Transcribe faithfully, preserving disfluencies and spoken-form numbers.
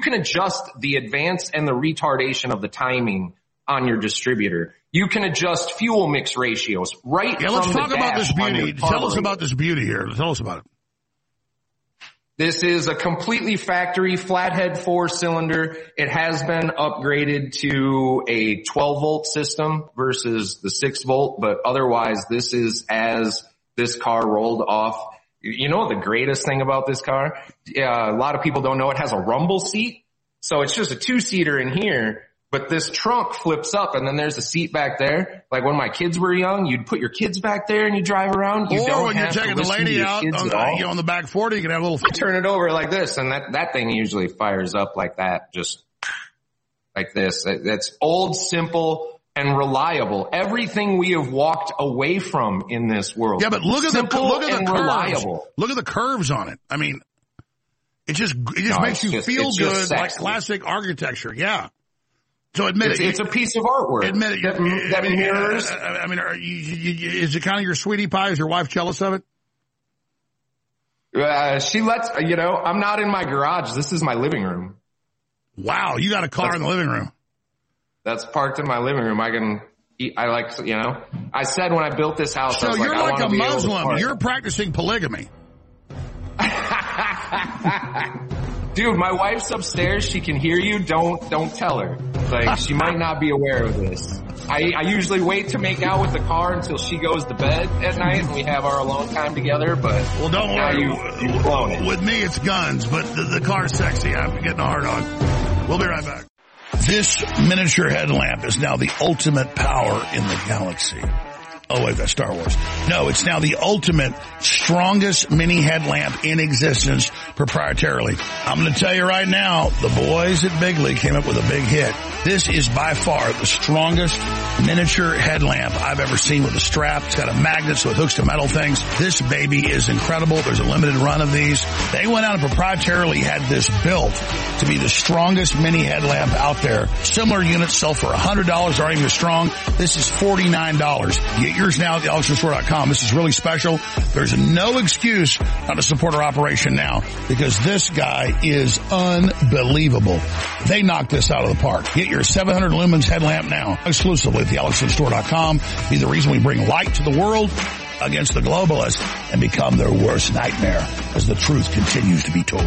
can adjust the advance and the retardation of the timing on your distributor. You can adjust fuel mix ratios right yeah, from let's the talk about this beauty. Tell us carburetor. about this beauty here. Tell us about it. This is a completely factory flathead four-cylinder. It has been upgraded to a twelve-volt system versus the six-volt, but otherwise this is as this car rolled off. You know the greatest thing about this car? Yeah, a lot of people don't know it has a rumble seat. So it's just a two-seater in here, but this trunk flips up and then there's a seat back there. Like when my kids were young, you'd put your kids back there and you drive around. You or don't when you're have taking to the listen lady to your out kids on at the, all. you know, on the back forty, you can have a little... Turn it over like this, and that, that thing usually fires up like that, just like this. That's old, simple, and reliable. Everything we have walked away from in this world. Yeah, but look at simple the look at the and curves. reliable. Look at the curves on it. I mean, it just it just No, makes you just, feel good, like sexy. classic architecture. Yeah. So admit it's, it. It's a piece of artwork. Admit it. That, that I mean, mirrors. I mean, are you, you, you, is it kind of your sweetie pie? Is your wife jealous of it? Uh, she lets, you know, I'm not in my garage. This is my living room. Wow, you got a car That's, in the living room. That's parked in my living room. I can eat, I like, you know, I said when I built this house, So I was you're like, like I a be able to Muslim. park. You're practicing polygamy. Dude, my wife's upstairs. She can hear you. Don't, don't tell her. Like, she might not be aware of this. I, I usually wait to make out with the car until she goes to bed at night and we have our alone time together, but Well, don't now worry. you, you've blown it. With me, it's guns, but the, the car's sexy. I'm getting a hard on. We'll be right back. This miniature headlamp is now the ultimate power in the galaxy. Oh, wait, that's Star Wars. No, it's now the ultimate, strongest mini headlamp in existence proprietarily. I'm going to tell you right now, the boys at Bigley came up with a big hit. This is by far the strongest miniature headlamp I've ever seen with a strap. It's got a magnet so it hooks to metal things. This baby is incredible. There's a limited run of these. They went out and proprietarily had this built to be the strongest mini headlamp out there. Similar units sell for one hundred dollars, aren't even as strong. This is forty-nine dollars. Get yours now at the alex store dot com. This is really special. There's no excuse not to support our operation now because this guy is unbelievable. They knocked this out of the park. Get your seven hundred lumens headlamp now exclusively at the alex store dot com. Be the reason we bring light to the world against the globalists and become their worst nightmare as the truth continues to be told.